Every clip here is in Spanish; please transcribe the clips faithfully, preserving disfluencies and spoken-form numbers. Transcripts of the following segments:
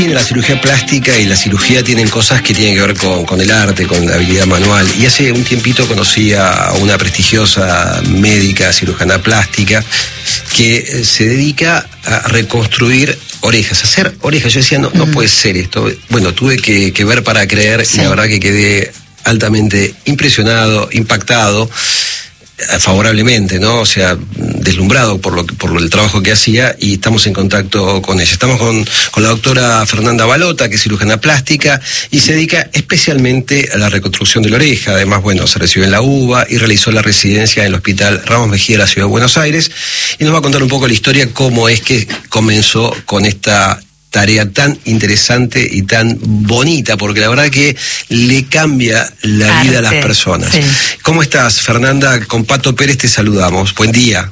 La cirugía plástica y la cirugía tienen cosas que tienen que ver con, con el arte, con la habilidad manual. Y hace un tiempito conocí a una prestigiosa médica cirujana plástica que se dedica a reconstruir orejas, hacer orejas. Yo decía, no, no puede ser esto. Bueno, tuve que, que ver para creer, sí. Y la verdad que quedé altamente impresionado, impactado, favorablemente, ¿no? O sea, deslumbrado por lo por el trabajo que hacía, y estamos en contacto con ella. Estamos con, con la doctora Fernanda Balota, que es cirujana plástica y se dedica especialmente a la reconstrucción de la oreja. Además, bueno, se recibió en la UBA y realizó la residencia en el Hospital Ramos Mejía de la Ciudad de Buenos Aires, y nos va a contar un poco la historia, cómo es que comenzó con esta tarea tan interesante y tan bonita, porque la verdad que le cambia la Arte, vida a las personas. Sí. ¿Cómo estás, Fernanda? Con Pato Pérez te saludamos. Buen día.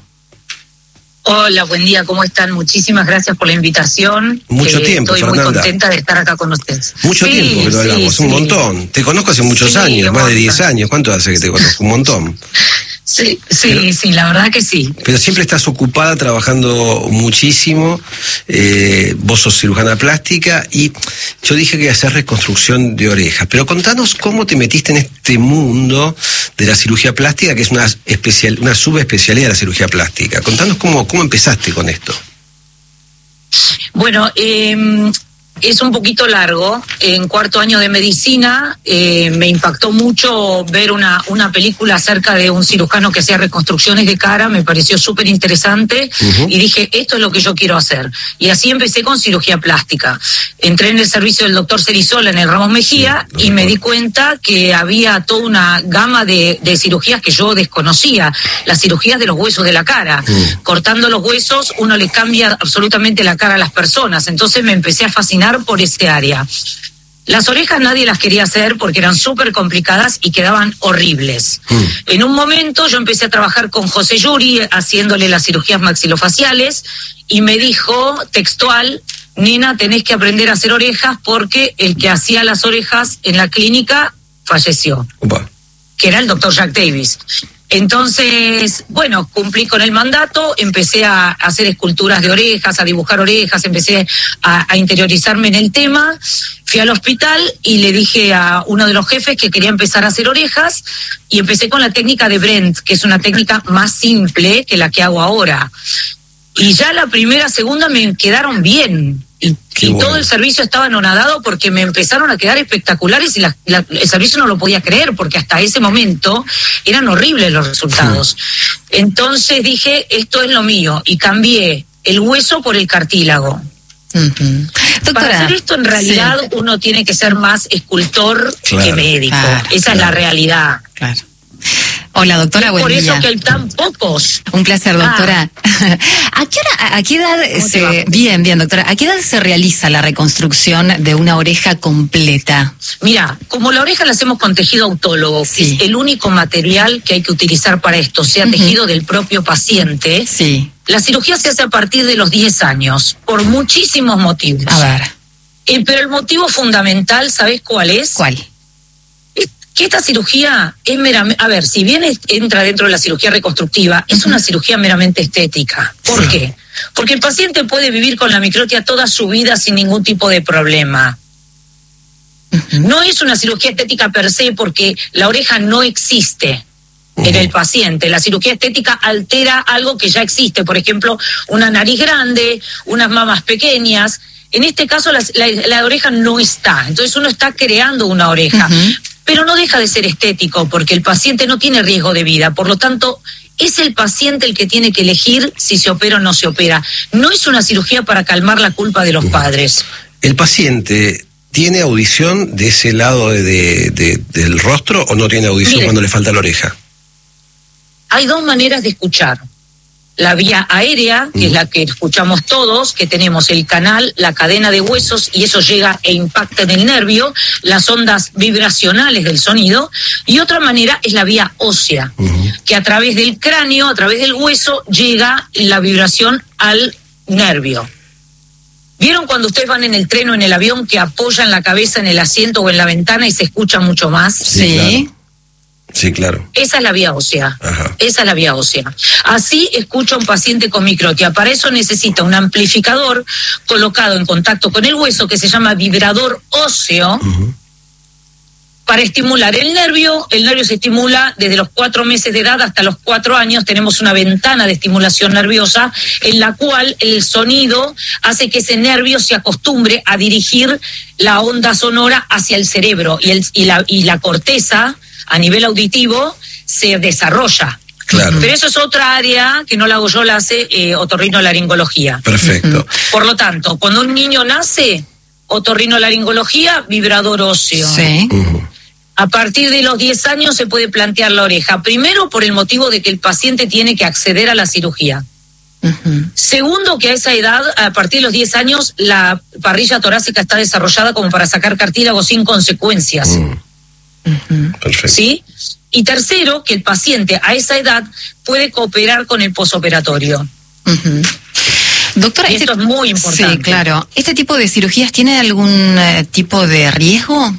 Hola, buen día, ¿cómo están? Muchísimas gracias por la invitación. Mucho eh, tiempo, Estoy Fernanda. muy contenta de estar acá con ustedes. Mucho sí, tiempo que lo hablamos, sí, un sí. montón. Te conozco hace muchos sí, años, más de diez años. ¿Cuánto hace que te conozco? Un montón. Sí, sí, pero, sí, la verdad que sí. Pero siempre estás ocupada, trabajando muchísimo. Eh, vos sos cirujana plástica y yo dije que hacer reconstrucción de orejas. Pero contanos cómo te metiste en este mundo de la cirugía plástica, que es una especial, una subespecialidad de la cirugía plástica. Contanos cómo, cómo empezaste con esto. Bueno, eh... es un poquito largo. En cuarto año de medicina eh, me impactó mucho ver una, una película acerca de un cirujano que hacía reconstrucciones de cara. Me pareció súper interesante uh-huh. y dije, esto es lo que yo quiero hacer. Y así empecé con cirugía plástica. Entré en el servicio del doctor Cerizola en el Ramos Mejía sí, y me di cuenta que había toda una gama de, de cirugías que yo desconocía. Las cirugías de los huesos de la cara. Uh-huh. Cortando los huesos uno le cambia absolutamente la cara a las personas. Entonces me empecé a fascinar por ese área. Las orejas nadie las quería hacer porque eran súper complicadas y quedaban horribles. Mm. En un momento yo empecé a trabajar con José Yuri haciéndole las cirugías maxilofaciales y me dijo textual, nena, tenés que aprender a hacer orejas porque el que hacía las orejas en la clínica falleció. Upa. Que era el doctor Jack Davis. Entonces, bueno, cumplí con el mandato, empecé a hacer esculturas de orejas, a dibujar orejas, empecé a, a interiorizarme en el tema, fui al hospital y le dije a uno de los jefes que quería empezar a hacer orejas y empecé con la técnica de Brent, que es una técnica más simple que la que hago ahora. Y ya la primera, segunda me quedaron bien. Y, y bueno. Todo el servicio estaba anonadado porque me empezaron a quedar espectaculares y la, la, el servicio no lo podía creer porque hasta ese momento eran horribles los resultados. Sí. Entonces dije, esto es lo mío, y cambié el hueso por el cartílago. Uh-huh. Para hacer esto en realidad sí. uno tiene que ser más escultor claro, que médico. Claro, Esa claro. es la realidad. Claro. Hola, doctora, buen por día. Por eso que hay tan pocos. Un placer, doctora. Ah. ¿A qué hora, a qué edad se... Bien, bien, doctora. ¿A qué edad se realiza la reconstrucción de una oreja completa? Mira, como la oreja la hacemos con tejido autólogo, sí. que es el único material que hay que utilizar para esto, sea uh-huh. tejido del propio paciente, sí. la cirugía se hace a partir de los diez años, por muchísimos motivos. A ver. Eh, pero el motivo fundamental, ¿sabes cuál es? ¿Cuál? Que esta cirugía es meramente, a ver, si bien es, entra dentro de la cirugía reconstructiva, es una cirugía meramente estética. ¿Por sí. qué? Porque el paciente puede vivir con la microtia toda su vida sin ningún tipo de problema. Uh-huh. No es una cirugía estética per se porque la oreja no existe uh-huh. en el paciente. La cirugía estética altera algo que ya existe, por ejemplo, una nariz grande, unas mamas pequeñas. En este caso la, la, la oreja no está, entonces uno está creando una oreja. Uh-huh. Pero no deja de ser estético porque el paciente no tiene riesgo de vida, por lo tanto es el paciente el que tiene que elegir si se opera o no se opera. No es una cirugía para calmar la culpa de los padres. ¿El paciente tiene audición de ese lado de, de, de, del rostro o no tiene audición Mire, cuando le falta la oreja? Hay dos maneras de escuchar. La vía aérea, que uh-huh. es la que escuchamos todos, que tenemos el canal, la cadena de huesos, y eso llega e impacta en el nervio, las ondas vibracionales del sonido, y otra manera es la vía ósea, uh-huh. que a través del cráneo, a través del hueso, llega la vibración al nervio. ¿Vieron cuando ustedes van en el tren o en el avión que apoyan la cabeza en el asiento o en la ventana y se escucha mucho más? Sí. Claro. Sí, claro. Esa es la vía ósea. Ajá. Esa es la vía ósea. Así escucha un paciente con microtia. Para eso necesita un amplificador colocado en contacto con el hueso que se llama vibrador óseo. Uh-huh. Para estimular el nervio. El nervio se estimula desde los cuatro meses de edad hasta los cuatro años. Tenemos una ventana de estimulación nerviosa en la cual el sonido hace que ese nervio se acostumbre a dirigir la onda sonora hacia el cerebro y, el, y, la, y la corteza a nivel auditivo se desarrolla. Claro. Pero eso es otra área que no la hago yo, la hace eh, otorrinolaringología. Perfecto. Por lo tanto, cuando un niño nace, otorrinolaringología, vibrador óseo. Sí. Uh-huh. A partir de los diez años se puede plantear la oreja. Primero, por el motivo de que el paciente tiene que acceder a la cirugía. Uh-huh. Segundo, que a esa edad, a partir de los diez años, la parrilla torácica está desarrollada como para sacar cartílago sin consecuencias. Uh-huh. Uh-huh. Perfecto. ¿Sí? Y tercero, que el paciente a esa edad puede cooperar con el posoperatorio. Uh-huh. Doctora, y esto este... es muy importante. Sí, claro. ¿Este tipo de cirugías tiene algún eh, tipo de riesgo?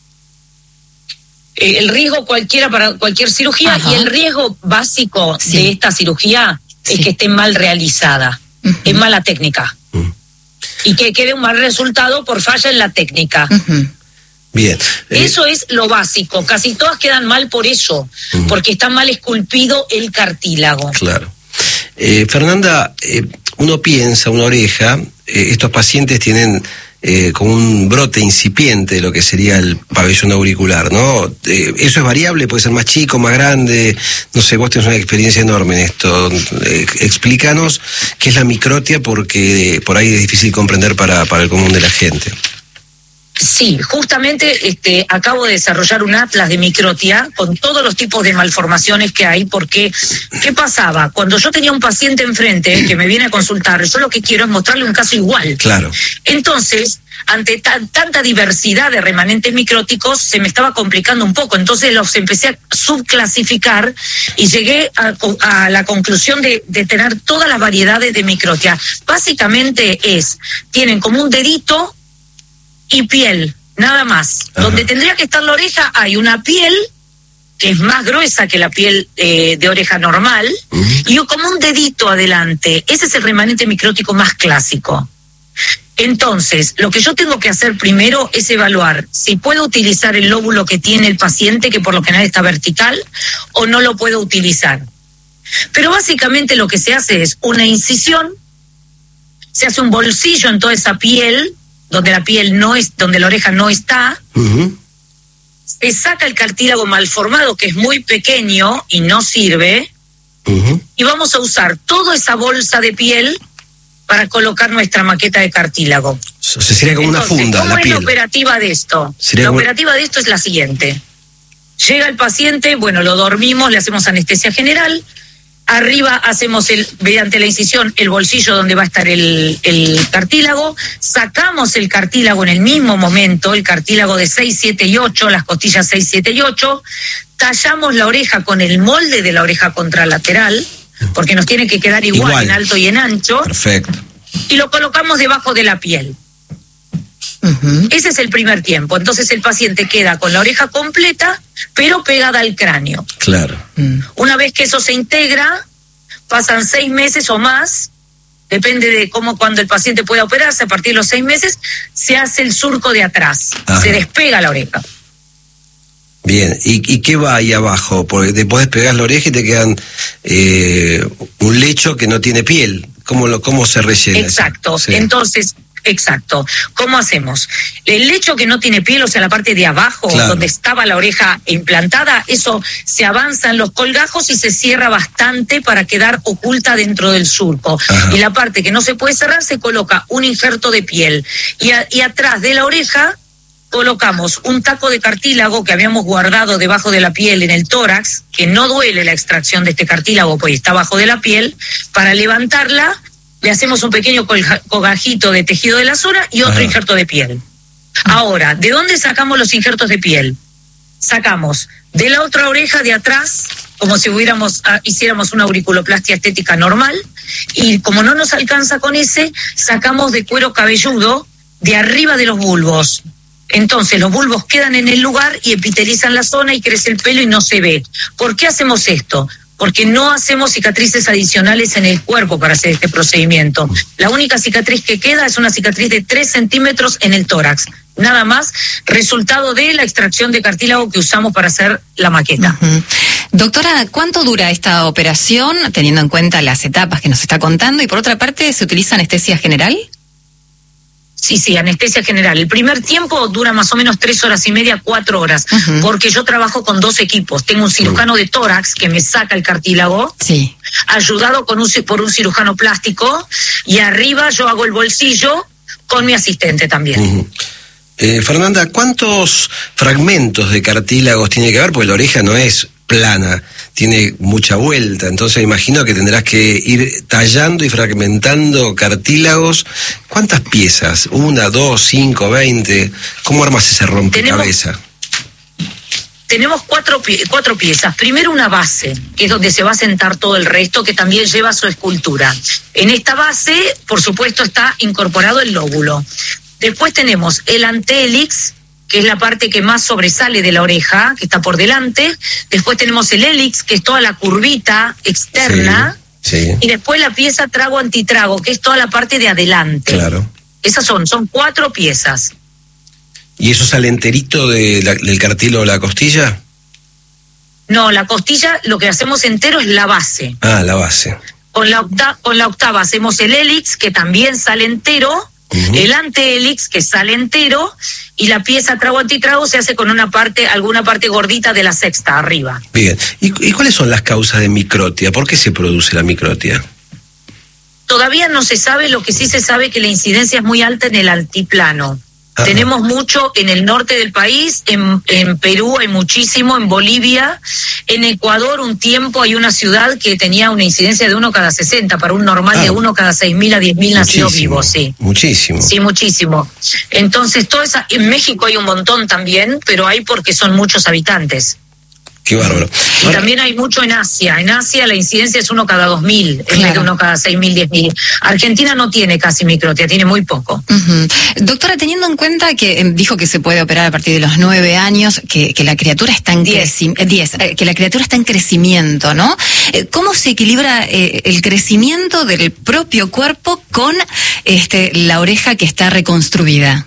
Eh, el riesgo cualquiera para cualquier cirugía. Ajá. Y el riesgo básico sí. de esta cirugía sí. es que esté mal realizada, uh-huh. en mala técnica. Uh-huh. Y que quede un mal resultado por falla en la técnica. Uh-huh. Bien. Eh, eso es lo básico. Casi todas quedan mal por eso, uh-huh. porque está mal esculpido el cartílago. Claro. Eh, Fernanda, eh, uno piensa, una oreja, eh, estos pacientes tienen eh, como un brote incipiente de lo que sería el pabellón auricular, ¿no? Eh, eso es variable, puede ser más chico, más grande, no sé, vos tenés una experiencia enorme en esto. Eh, explícanos qué es la microtia, porque eh, por ahí es difícil comprender para, para el común de la gente. Sí, justamente este, acabo de desarrollar un atlas de microtia con todos los tipos de malformaciones que hay, porque ¿qué pasaba? Cuando yo tenía un paciente enfrente que me viene a consultar, yo lo que quiero es mostrarle un caso igual. Claro. Entonces, ante ta- tanta diversidad de remanentes micróticos, se me estaba complicando un poco. Entonces los empecé a subclasificar y llegué a, a la conclusión de, de tener todas las variedades de microtia. Básicamente es, tienen como un dedito y piel, nada más. Ajá. Donde tendría que estar la oreja hay una piel que es más gruesa que la piel eh, de oreja normal, uh-huh. y como un dedito adelante. Ese es el remanente micrótico más clásico. Entonces, lo que yo tengo que hacer primero es evaluar si puedo utilizar el lóbulo que tiene el paciente, que por lo general está vertical, o no lo puedo utilizar. Pero básicamente lo que se hace es una incisión, se hace un bolsillo en toda esa piel, donde la piel no es, donde la oreja no está, uh-huh. se saca el cartílago malformado, que es muy pequeño y no sirve, uh-huh. y vamos a usar toda esa bolsa de piel para colocar nuestra maqueta de cartílago. O sea, sería como Entonces, una funda, ¿cómo la es piel? la operativa de esto? Sería la como... operativa de esto es la siguiente. Llega el paciente, bueno, lo dormimos, le hacemos anestesia general. Arriba hacemos, el mediante la incisión, el bolsillo donde va a estar el, el cartílago. Sacamos el cartílago en el mismo momento, el cartílago de seis, siete y ocho, las costillas seis, siete y ocho. Tallamos la oreja con el molde de la oreja contralateral, porque nos tiene que quedar igual, igual. en alto y en ancho. Perfecto. Y lo colocamos debajo de la piel. Uh-huh. Ese es el primer tiempo. Entonces el paciente queda con la oreja completa, pero pegada al cráneo. Claro. Mm. Una vez que eso se integra, pasan seis meses o más, depende de cómo, cuando el paciente pueda operarse, a partir de los seis meses, se hace el surco de atrás. Ajá. Se despega la oreja. Bien, ¿y, y qué va ahí abajo? Porque te podés pegar la oreja y te quedan eh, un lecho que no tiene piel. ¿Cómo, lo, cómo se rellena? Exacto, sí. Entonces... Exacto. ¿Cómo hacemos? El lecho que no tiene piel, o sea, la parte de abajo, claro. donde estaba la oreja implantada, eso se avanza en los colgajos y se cierra bastante para quedar oculta dentro del surco. Ajá. Y la parte que no se puede cerrar se coloca un injerto de piel. Y, a, y atrás de la oreja colocamos un taco de cartílago que habíamos guardado debajo de la piel en el tórax, que no duele la extracción de este cartílago, pues está abajo de la piel. Para levantarla, le hacemos un pequeño colgajito de tejido de la zona y otro Ajá. injerto de piel. Ahora, ¿de dónde sacamos los injertos de piel? Sacamos de la otra oreja de atrás, como si hubiéramos, ah, hiciéramos una auriculoplastia estética normal, y como no nos alcanza con ese, sacamos de cuero cabelludo de arriba de los bulbos. Entonces los bulbos quedan en el lugar y epitelizan la zona y crece el pelo y no se ve. ¿Por qué hacemos esto? Porque no hacemos cicatrices adicionales en el cuerpo para hacer este procedimiento. La única cicatriz que queda es una cicatriz de tres centímetros en el tórax. Nada más, resultado de la extracción de cartílago que usamos para hacer la maqueta. Uh-huh. Doctora, ¿cuánto dura esta operación, teniendo en cuenta las etapas que nos está contando? Y por otra parte, ¿se utiliza anestesia general? Sí, sí, anestesia general. El primer tiempo dura más o menos tres horas y media, cuatro horas, uh-huh. porque yo trabajo con dos equipos. Tengo un cirujano de tórax que me saca el cartílago, sí. ayudado con un, por un cirujano plástico, y arriba yo hago el bolsillo con mi asistente también. Uh-huh. Eh, Fernanda, ¿cuántos fragmentos de cartílagos tiene que haber? Porque la oreja no es plana, tiene mucha vuelta, entonces imagino que tendrás que ir tallando y fragmentando cartílagos. ¿Cuántas piezas? ¿Una, dos, cinco, veinte? ¿Cómo armas ese rompecabezas? Tenemos, tenemos cuatro, cuatro piezas. Primero una base, que es donde se va a sentar todo el resto, que también lleva su escultura. En esta base, por supuesto, está incorporado el lóbulo. Después tenemos el antehélix, que es la parte que más sobresale de la oreja, que está por delante. Después tenemos el hélix, que es toda la curvita externa. Sí, sí. Y después la pieza trago-antitrago, que es toda la parte de adelante. Claro. Esas son, son cuatro piezas. ¿Y eso sale enterito de la, del cartílago de la costilla? No, la costilla lo que hacemos entero es la base. Ah, la base. Con la, octa, con la octava hacemos el hélix, que también sale entero. Uh-huh. El antehélix, que sale entero, y la pieza trago-antitrago se hace con una parte, alguna parte gordita de la sexta, arriba. Bien. ¿Y, y cuáles son las causas de microtia? ¿Por qué se produce la microtia? Todavía no se sabe, lo que sí se sabe es que la incidencia es muy alta en el altiplano. Ah. Tenemos mucho en el norte del país, en, en Perú hay muchísimo, en Bolivia, en Ecuador un tiempo hay una ciudad que tenía una incidencia de uno cada sesenta, para un normal ah. de uno cada seis mil a diez mil nacidos vivos, sí. Muchísimo. Sí, muchísimo. Entonces, toda esa, en México hay un montón también, pero hay porque son muchos habitantes. Qué bárbaro. Y ahora, también hay mucho en Asia. En Asia la incidencia es uno cada dos mil, claro. en vez de uno cada seis mil, diez mil. Argentina no tiene casi microtia, tiene muy poco. Uh-huh. Doctora, teniendo en cuenta que eh, dijo que se puede operar a partir de los nueve años, que, que la criatura está en crecimiento, diez, eh, que la criatura está en crecimiento, ¿no? Eh, ¿Cómo se equilibra eh, el crecimiento del propio cuerpo con este la oreja que está reconstruida?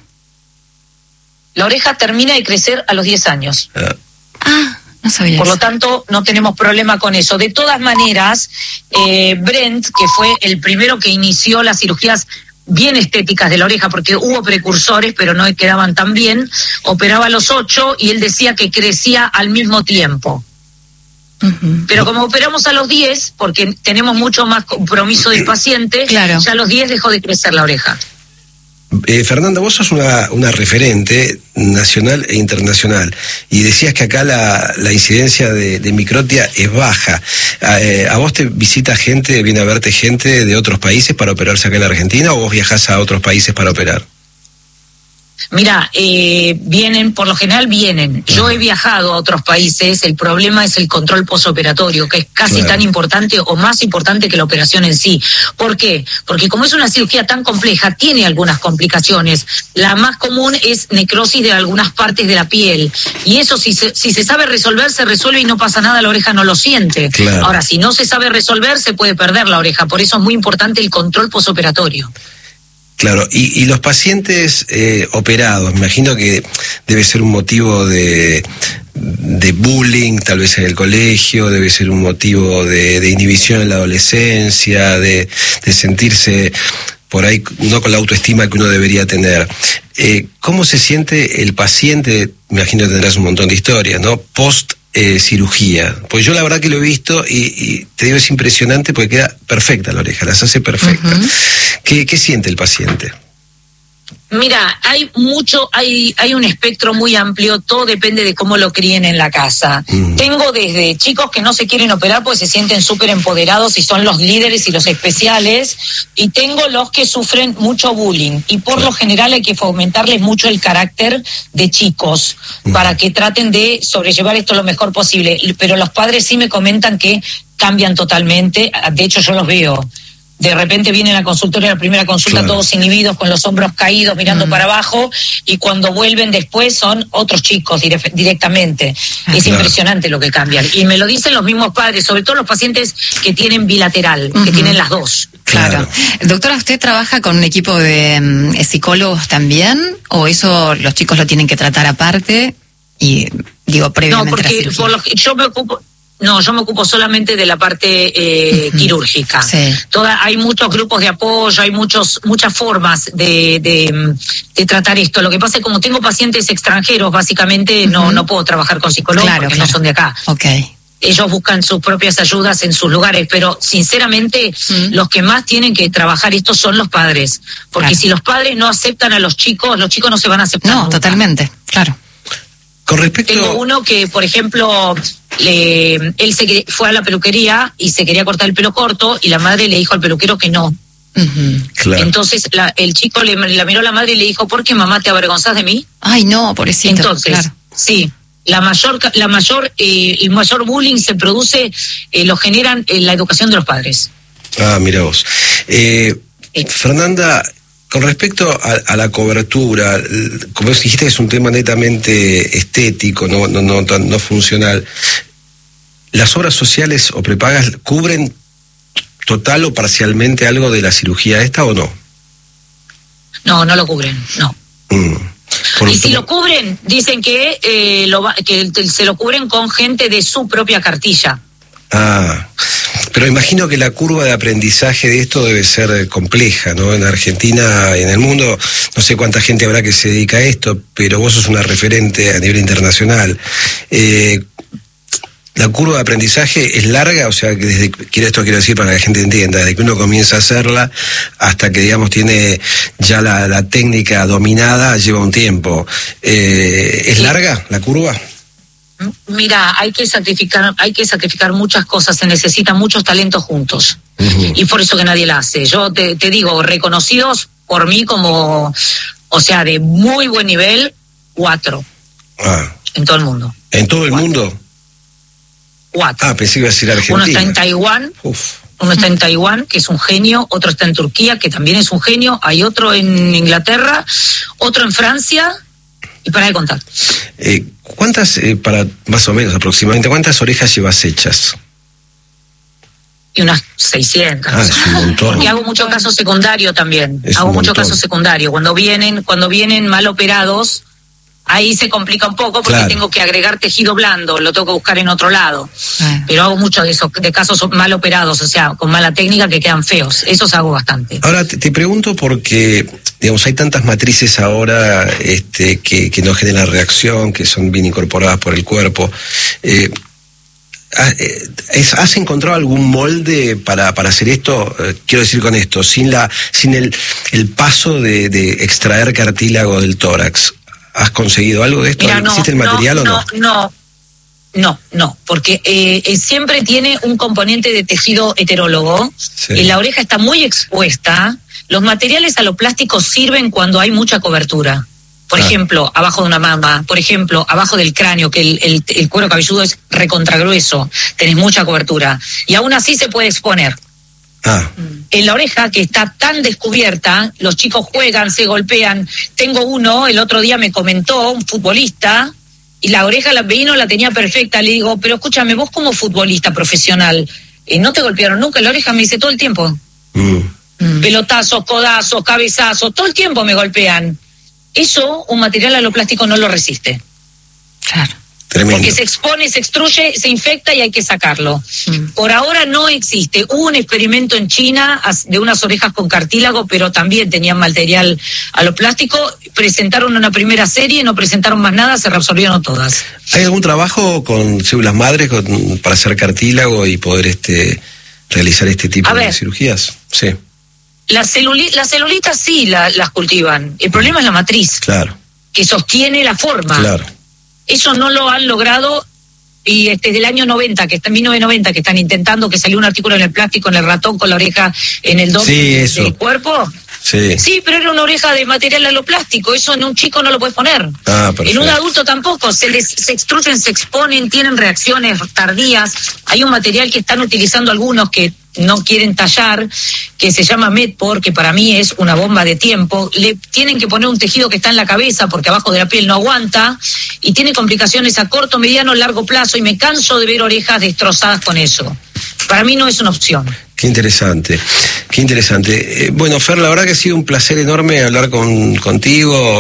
La oreja termina de crecer a los diez años. Uh. Ah. No sabía Por eso. lo tanto, no tenemos problema con eso. De todas maneras, eh, Brent, que fue el primero que inició las cirugías bien estéticas de la oreja, porque hubo precursores, pero no quedaban tan bien, operaba a los ocho y él decía que crecía al mismo tiempo. Uh-huh. Pero como operamos a los diez, porque tenemos mucho más compromiso del paciente, claro. ya a los diez dejó de crecer la oreja. Eh, Fernanda, vos sos una, una referente nacional e internacional y decías que acá la, la incidencia de, de microtia es baja. A, eh, ¿A vos te visita gente, viene a verte gente de otros países para operarse acá en la Argentina o vos viajás a otros países para operar? Mira, eh, vienen, por lo general vienen. Yo he viajado a otros países, el problema es el control posoperatorio, que es casi claro. tan importante o más importante que la operación en sí. ¿Por qué? Porque como es una cirugía tan compleja, tiene algunas complicaciones. La más común es necrosis de algunas partes de la piel. Y eso, si se, si se sabe resolver, se resuelve y no pasa nada, la oreja no lo siente. Claro. Ahora, si no se sabe resolver, se puede perder la oreja. Por eso es muy importante el control posoperatorio. Claro, y, y los pacientes eh, operados, me imagino que debe ser un motivo de, de bullying, tal vez en el colegio, debe ser un motivo de, de inhibición en la adolescencia, de, de sentirse por ahí no con la autoestima que uno debería tener. Eh, ¿Cómo se siente el paciente? Me imagino que tendrás un montón de historias, ¿no? Post Eh, cirugía, pues yo la verdad que lo he visto y, y te digo es impresionante porque queda perfecta la oreja, las hace perfectas. Uh-huh. ¿Qué, qué siente el paciente? Mira, hay mucho, hay hay un espectro muy amplio, todo depende de cómo lo críen en la casa. Mm. Tengo desde chicos que no se quieren operar porque se sienten súper empoderados y son los líderes y los especiales, y tengo los que sufren mucho bullying, y por lo general hay que fomentarles mucho el carácter de chicos, mm. para que traten de sobrellevar esto lo mejor posible, pero los padres sí me comentan que cambian totalmente, de hecho yo los veo. de repente vienen a la consultoria, la primera consulta, claro, todos inhibidos, con los hombros caídos, mirando mm. para abajo, y cuando vuelven después son otros chicos dire- directamente. Ah, es claro. impresionante lo que cambian. Y me lo dicen los mismos padres, sobre todo los pacientes que tienen bilateral, uh-huh. que tienen las dos. Claro. claro. Doctora, ¿usted trabaja con un equipo de um, psicólogos también? ¿O eso los chicos lo tienen que tratar aparte? Y digo, previamente. No, porque por lo que yo me ocupo... No, yo me ocupo solamente de la parte eh, uh-huh. quirúrgica. Sí. Toda, hay muchos grupos de apoyo, hay muchos muchas formas de, de, de tratar esto. Lo que pasa es que como tengo pacientes extranjeros, básicamente uh-huh. no no puedo trabajar con psicólogos claro, porque claro. no son de acá. Okay. Ellos buscan sus propias ayudas en sus lugares, pero sinceramente uh-huh. los que más tienen que trabajar esto son los padres. Porque claro. si los padres no aceptan a los chicos, los chicos no se van a aceptar. No, nunca. Totalmente, claro. Con respecto... Tengo uno que, por ejemplo, le, él se fue a la peluquería y se quería cortar el pelo corto y la madre le dijo al peluquero que no. Uh-huh. Claro. Entonces la, el chico le la miró a la madre y le dijo, ¿por qué, mamá, te avergonzás de mí? Ay, no, pobrecito. Entonces, claro. sí, la mayor, la mayor, eh, el mayor bullying se produce, eh, lo generan en la educación de los padres. Ah, mira vos. Eh, sí. Fernanda, con respecto a, a la cobertura, como dijiste, es un tema netamente estético, no, no, no, no funcional. ¿Las obras sociales o prepagas cubren total o parcialmente algo de la cirugía esta o no? No, no lo cubren, no. Mm. Y si lo cubren, dicen que, eh, lo va, que se lo cubren con gente de su propia cartilla. Ah, pero imagino que la curva de aprendizaje de esto debe ser compleja, ¿no? En Argentina y en el mundo, no sé cuánta gente habrá que se dedica a esto, pero vos sos una referente a nivel internacional. Eh, ¿La curva de aprendizaje es larga? O sea, que desde, quiero esto quiero decir para que la gente entienda, desde que uno comienza a hacerla hasta que, digamos, tiene ya la, la técnica dominada, lleva un tiempo. Eh, ¿Es sí. larga la curva? Mira, hay que sacrificar, hay que sacrificar muchas cosas, se necesitan muchos talentos juntos. Uh-huh. Y por eso que nadie la hace. Yo te, te digo, reconocidos por mí como, o sea, de muy buen nivel, cuatro. Ah. En todo el mundo. ¿En todo el cuatro. mundo? Cuatro. Ah, pensé que iba a decir Argentina. Uno está en Taiwán. Uf. Uno está en Taiwán, que es un genio, otro está en Turquía, que también es un genio, hay otro en Inglaterra, otro en Francia, y para de contar. Eh, ¿Cuántas, eh, para más o menos aproximadamente, cuántas orejas llevas hechas? Y unas seiscientas. Ah, es un montón. Y hago mucho caso secundario también. Es hago mucho caso secundario. Cuando vienen, cuando vienen mal operados, ahí se complica un poco porque claro. tengo que agregar tejido blando, lo tengo que buscar en otro lado. Ah. Pero hago mucho de esos, de casos mal operados, o sea, con mala técnica que quedan feos. Esos hago bastante. Ahora te, te pregunto porque, digamos, hay tantas matrices ahora este, que, que no generan reacción, que son bien incorporadas por el cuerpo. Eh, ¿Has encontrado algún molde para, para hacer esto? Eh, quiero decir con esto, sin la sin el, el paso de, de extraer cartílago del tórax. ¿Has conseguido algo de esto? Mira, no, ¿Existe el material no, o no? No, no, no, porque eh, siempre tiene un componente de tejido heterólogo, sí. y la oreja está muy expuesta. Los materiales aloplásticos sirven cuando hay mucha cobertura. Por ah. ejemplo, abajo de una mama, por ejemplo, abajo del cráneo, que el, el, el cuero cabelludo es recontragrueso, tenés mucha cobertura, y aún así se puede exponer. Ah. En la oreja, que está tan descubierta, los chicos juegan, se golpean. Tengo uno, el otro día me comentó, un futbolista, y la oreja la vino, la tenía perfecta. Le digo, pero escúchame, vos como futbolista profesional, eh, ¿no te golpearon nunca la oreja? Me dice, todo el tiempo. Mm. Mm. Pelotazos, codazos, cabezazos, todo el tiempo me golpean. Eso un material aloplástico no lo resiste. Claro. Tremendo. Porque se expone, se extruye, se infecta y hay que sacarlo. Mm. Por ahora no existe. Hubo un experimento en China de unas orejas con cartílago, pero también tenían material aloplástico. Presentaron una primera serie, no presentaron más nada, se reabsorbieron todas. ¿Hay algún trabajo con células madres con, para hacer cartílago y poder este realizar este tipo A de ver, cirugías? Sí. Las celuli- la celulitas sí la, las cultivan. El problema es la matriz. Claro. Que sostiene la forma. Claro. Eso no lo han logrado, y desde el año noventa, que está en mil novecientos noventa, que están intentando, que salió un artículo en el plástico, en el ratón, con la oreja en el doble sí, del, eso. del cuerpo. Sí. Sí, pero era una oreja de material aloplástico, eso en un chico no lo puedes poner. Ah, perfecto. En un adulto tampoco, se les se extruyen, se exponen, tienen reacciones tardías. Hay un material que están utilizando algunos que no quieren tallar, que se llama Medpor, que para mí es una bomba de tiempo. Le tienen que poner un tejido que está en la cabeza porque abajo de la piel no aguanta y tiene complicaciones a corto, mediano, largo plazo, y me canso de ver orejas destrozadas con eso. Para mí no es una opción. Qué interesante, qué interesante. Eh, bueno, Fer, la verdad que ha sido un placer enorme hablar con, contigo.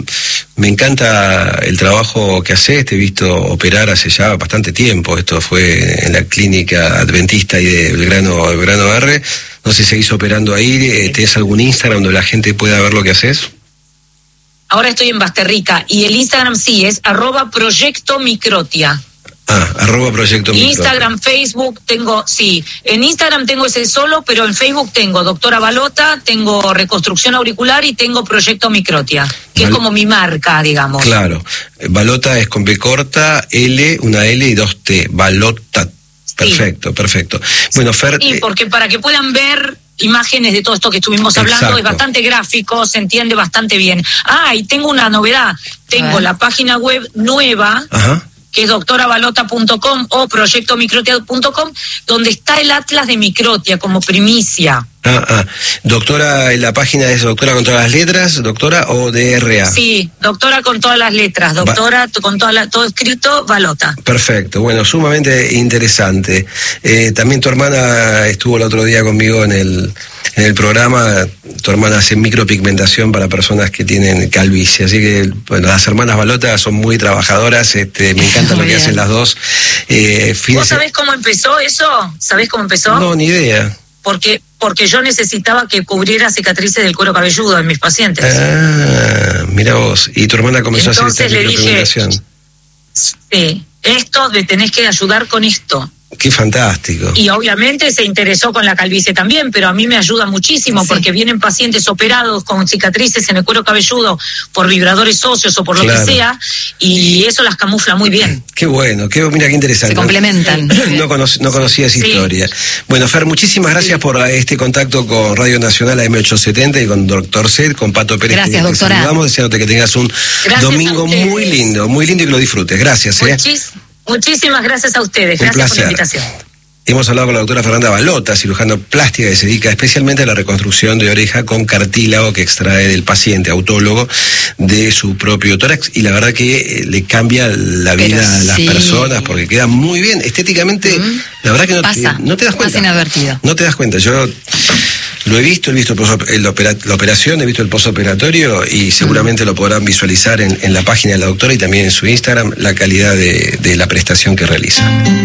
Me encanta el trabajo que haces, te he visto operar hace ya bastante tiempo. Esto fue en la clínica adventista y de Belgrano, Belgrano R. No sé si seguís operando ahí. ¿Tenés algún Instagram donde la gente pueda ver lo que haces? Ahora estoy en Basterrica y el Instagram sí es arroba Proyecto Microtia. Ah, arroba Proyecto Microtia. Instagram, Facebook, tengo, sí, en Instagram tengo ese solo, pero en Facebook tengo Doctora Balota, tengo Reconstrucción Auricular y tengo Proyecto Microtia, que Val- es como mi marca, digamos. Claro, Balota es con B corta, L, una L y dos T, Balota. Perfecto, sí. perfecto. Bueno, Fer... Sí, porque para que puedan ver imágenes de todo esto que estuvimos hablando, exacto, es bastante gráfico, se entiende bastante bien. Ah, y tengo una novedad, tengo la página web nueva, ajá, que es doctora balota punto com o proyecto microtia punto com, donde está el atlas de Microtia como primicia. Ah, ah. Doctora, la página es doctora con todas las letras, doctora o D R A. Sí, doctora con todas las letras, doctora Va- con toda la, todo escrito, Balota. Perfecto, bueno, sumamente interesante. Eh, también tu hermana estuvo el otro día conmigo en el, en el programa. Tu hermana hace micropigmentación para personas que tienen calvicie, así que, bueno, las hermanas Balota son muy trabajadoras, este, me encanta lo que bien. hacen las dos. Eh, ¿Vos sabés cómo empezó eso? ¿Sabés cómo empezó? No, ni idea. Porque porque yo necesitaba que cubriera cicatrices del cuero cabelludo en mis pacientes. Ah, mira vos. Y tu hermana comenzó Entonces a hacer esta micropigmentación. Sí, esto de tenés que ayudar con esto. Qué fantástico. Y obviamente se interesó con la calvicie también, pero a mí me ayuda muchísimo, sí, porque vienen pacientes operados con cicatrices en el cuero cabelludo por vibradores óseos o por lo claro. que sea, y eso las camufla muy bien. Qué bueno, qué, mira qué interesante. Se complementan. No, cono, no conocía esa sí. historia. Bueno, Fer, muchísimas gracias sí. por este contacto con Radio Nacional A M ochocientos setenta y con Doctor Set, con Pato Pérez. Gracias, que, doctora. Vamos deseándote que tengas un gracias domingo muy lindo, muy lindo y que lo disfrutes. Gracias. Muchis- eh. Muchísimas gracias a ustedes. Un gracias placer. por la invitación. Hemos hablado con la doctora Fernanda Balota, cirujano plástica que se dedica especialmente a la reconstrucción de oreja con cartílago que extrae del paciente, autólogo, de su propio tórax, y la verdad que le cambia la vida Pero a las sí. personas porque queda muy bien. Estéticamente, mm. la verdad que no, Pasa, te, no te das cuenta. Pasa inadvertido. No te das cuenta. Yo lo he visto, he visto el poso, el opera, la operación, he visto el posoperatorio y seguramente mm. lo podrán visualizar en, en la página de la doctora y también en su Instagram, la calidad de, de la prestación que realiza.